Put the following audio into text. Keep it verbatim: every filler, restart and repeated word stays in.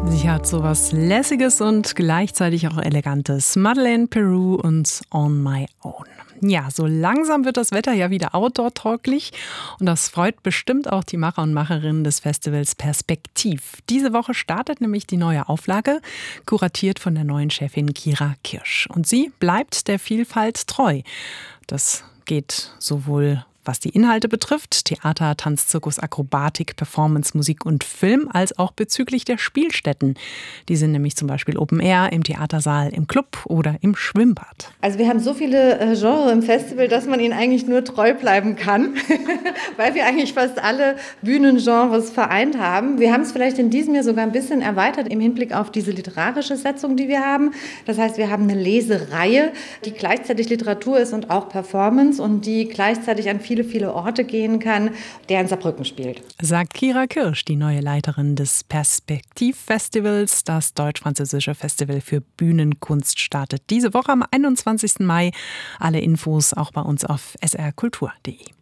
Sie hat sowas Lässiges und gleichzeitig auch Elegantes. Madeleine Peru und On My Own. Ja, so langsam wird das Wetter ja wieder outdoor-tauglich und das freut bestimmt auch die Macher und Macherinnen des Festivals Perspektiv. Diese Woche startet nämlich die neue Auflage, kuratiert von der neuen Chefin Kira Kirsch. Und sie bleibt der Vielfalt treu. Das geht sowohl was die Inhalte betrifft, Theater, Tanz, Zirkus, Akrobatik, Performance, Musik und Film, als auch bezüglich der Spielstätten. Die sind nämlich zum Beispiel Open Air, im Theatersaal, im Club oder im Schwimmbad. Also wir haben so viele äh, Genres im Festival, dass man ihnen eigentlich nur treu bleiben kann, weil wir eigentlich fast alle Bühnengenres vereint haben. Wir haben es vielleicht in diesem Jahr sogar ein bisschen erweitert im Hinblick auf diese literarische Setzung, die wir haben. Das heißt, wir haben eine Lesereihe, die gleichzeitig Literatur ist und auch Performance und die gleichzeitig an viele, viele Orte gehen kann, der in Saarbrücken spielt. Sagt Kira Kirsch, die neue Leiterin des Perspektiv-Festivals. Das deutsch-französische Festival für Bühnenkunst startet diese Woche am einundzwanzigsten Mai. Alle Infos auch bei uns auf s r kultur punkt d e.